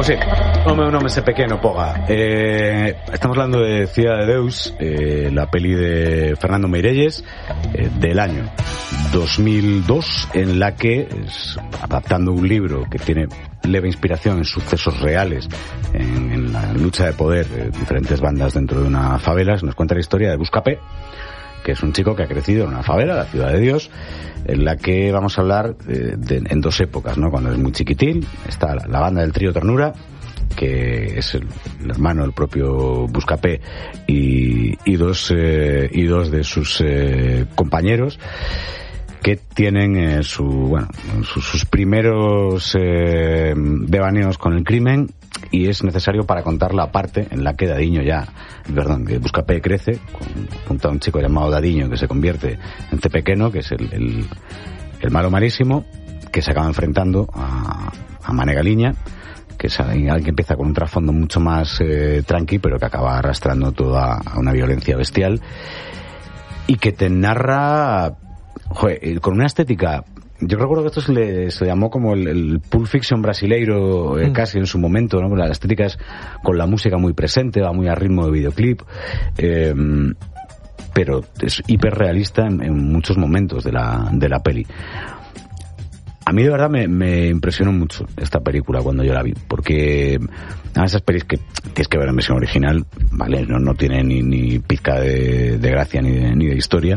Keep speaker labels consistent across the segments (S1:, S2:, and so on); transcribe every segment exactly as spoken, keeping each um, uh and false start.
S1: Pues sí, un nome ese pequeno poga. Eh, estamos hablando de Ciudad de Deus, eh, la peli de Fernando Meirelles, eh, del año dos mil dos, en la que, es, adaptando un libro que tiene leve inspiración en sucesos reales, en, en la lucha de poder de diferentes bandas dentro de una favela, nos cuenta la historia de Buscapé, que es un chico que ha crecido en una favela, la Ciudad de Dios, en la que vamos a hablar de, de, en dos épocas, ¿no? Cuando es muy chiquitín, está la, la banda del trío Ternura, que es el, el hermano del propio Buscapé, y, y dos eh, y dos de sus eh, compañeros, que tienen eh, su bueno sus, sus primeros eh, devaneos con el crimen, y es necesario para contar la parte en la que Dadiño ya, perdón, que Buscapé crece con, junto a un chico llamado Dadiño, que se convierte en C. Pequeno, que es el, el, el malo malísimo, que se acaba enfrentando a, a Mane Galiña, que es alguien que empieza con un trasfondo mucho más eh, tranqui, pero que acaba arrastrando toda a una violencia bestial, y que te narra, joder, con una estética. Yo recuerdo que esto se le, se llamó como el, el Pulp Fiction brasileiro, eh, mm. casi en su momento, ¿no? La estética es con la música muy presente, va muy a ritmo de videoclip, eh, pero es hiperrealista en, en muchos momentos de la, de la peli. A mí de verdad me, me impresionó mucho esta película cuando yo la vi, porque a esas pelis que tienes que ver en versión original, vale, no, no tiene ni, ni pizca de, de gracia ni de, ni de historia,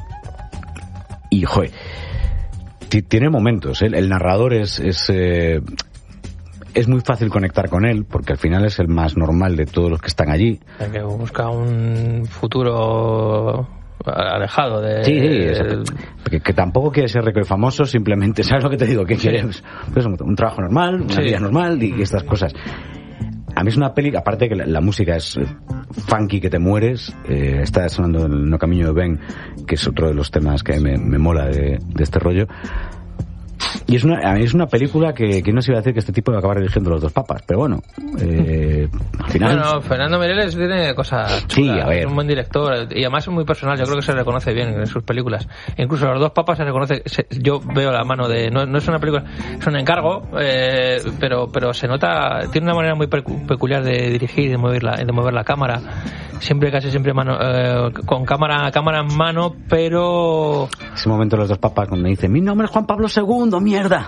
S1: y joder, tiene momentos, ¿eh? El narrador es es, eh, es muy fácil conectar con él, porque al final es el más normal de todos los que están allí.
S2: Hay que buscar un futuro alejado de...
S1: Sí, sí, que, que tampoco quiere ser rico y famoso, simplemente, ¿sabes lo que te digo? Que quiere pues, pues, un, un trabajo normal, una sí. vida normal y, y estas cosas. A mí es una peli, aparte que la, la música es funky que te mueres, eh, está sonando el No Camino de Ben, que es otro de los temas que me, me mola de, de este rollo. Y es una, a mí es una película que, que no se iba a decir que este tipo iba a acabar eligiendo los dos papas, pero bueno, eh, al final...
S2: Bueno, Fernando Meirelles tiene cosas chulas,
S1: sí, a ver.
S2: Es un buen director, y además es muy personal, yo creo que se reconoce bien en sus películas. Incluso los dos papas se reconoce, se, yo veo la mano de... No, no es una película, es un encargo, eh, pero pero se nota, tiene una manera muy peculiar de dirigir y de mover la, de mover la cámara, siempre, casi siempre mano, eh, con cámara cámara en mano, pero...
S1: Ese momento los dos papas cuando me dicen, mi nombre es Juan Pablo segundo, mierda.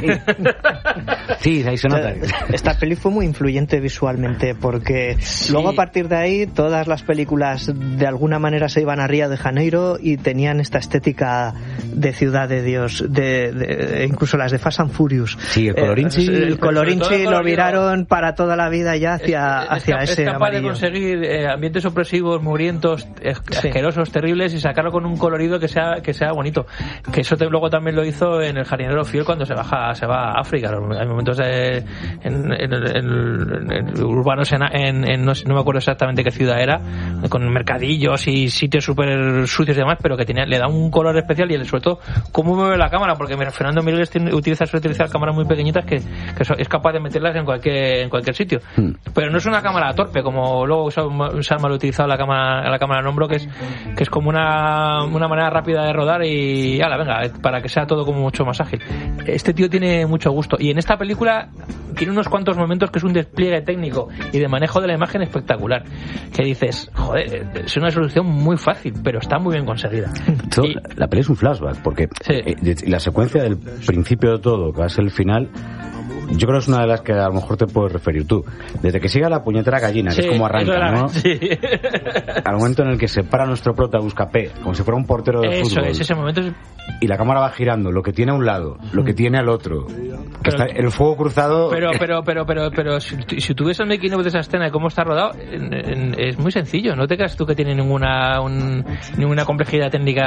S1: Sí, ahí se nota.
S3: Esta peli fue muy influyente visualmente, porque sí. Luego a partir de ahí todas las películas de alguna manera se iban a Río de Janeiro y tenían esta estética de Ciudad de Dios, de, de incluso las de Fast and Furious.
S1: Sí, el Colorinchi,
S3: eh, el Colorinchi lo viraron para toda la vida ya hacia,
S2: es,
S3: hacia
S2: es,
S3: ese
S2: es capaz
S3: amarillo.
S2: de conseguir eh, ambientes opresivos, mugrientos, asquerosos, sí. terribles, y sacarlo con un colorido que sea que sea bonito. Que eso te, luego también lo hizo en El Jardinero Fiel cuando se baja se va a África. Hay momentos de, en, en, en, en, en urbanos en, en, en no, no me acuerdo exactamente qué ciudad era, con mercadillos y sitios súper sucios y demás, pero que tenía, le da un color especial, y sobre todo cómo mueve la cámara, porque Fernando Meirelles utiliza, suele utilizar cámaras muy pequeñitas que, que es capaz de meterlas en cualquier en cualquier sitio, hmm. pero no es una cámara torpe como luego Salma lo ha utilizado la cámara la cámara en hombro, que es que es como una, una manera rápida de rodar y ala, venga, para que sea todo como mucho más ágil. Este tío tiene mucho gusto, y en esta película tiene unos cuantos momentos que es un despliegue técnico y de manejo de la imagen espectacular, que dices, joder, es una solución muy fácil, pero está muy bien conseguida.
S1: Esto, y, la peli es un flashback, porque sí. eh, la secuencia del principio de todo, que va a ser el final, yo creo que es una de las que a lo mejor te puedes referir tú. Desde que siga la puñetera gallina, sí, que es como arranca, era, ¿no? Sí. Al momento en el que se para nuestro prota Buscapé, como si fuera un portero de
S2: Eso
S1: fútbol.
S2: Es, ese momento es...
S1: Y la cámara va girando, lo que tiene a un lado, lo que tiene al otro. Que
S2: pero,
S1: está el fuego cruzado.
S2: Pero, pero, pero, pero, pero, si, si tú ves el making of de esa escena y cómo está rodado, en, en, es muy sencillo. No te creas tú que tiene ninguna, un, ninguna complejidad técnica